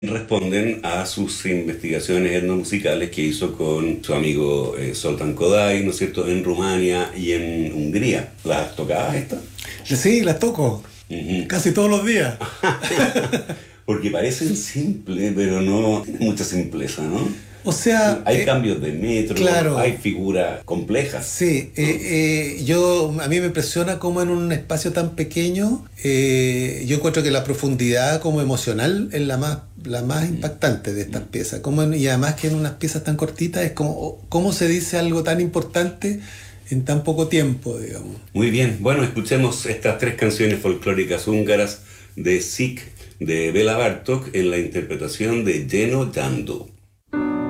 responden a sus investigaciones etnomusicales que hizo con su amigo Zoltán Kodály, ¿no es cierto?, en Rumania y en Hungría. ¿Las tocabas estas? Sí, las toco Ujú. casi todos los días. Porque parecen simples, pero no tienen mucha simpleza, ¿no? O sea, Hay cambios de metro, hay claro, figuras complejas. sí, a mí me impresiona cómo en un espacio tan pequeño, yo encuentro que la profundidad como emocional es la más impactante de estas piezas. Y además que en unas piezas tan cortitas es como, cómo se dice algo tan importante en tan poco tiempo, digamos. Muy bien, bueno, escuchemos estas tres canciones folclóricas húngaras de Sikh de Bela Bartók en la interpretación de Jeno Jandu.